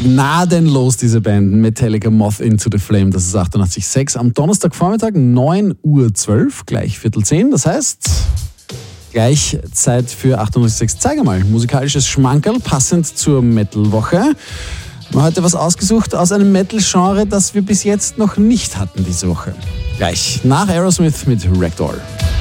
Gnadenlos, diese Band. Metallica Moth into the Flame, das ist 88.6. Am Donnerstagvormittag 9:12 Uhr, gleich 9:45. Das heißt, gleich Zeit für 98.6. Zeig mal, musikalisches Schmankerl, passend zur Metal-Woche. Wir haben heute was ausgesucht aus einem Metal-Genre, das wir bis jetzt noch nicht hatten diese Woche. Gleich nach Aerosmith mit Ragdoll.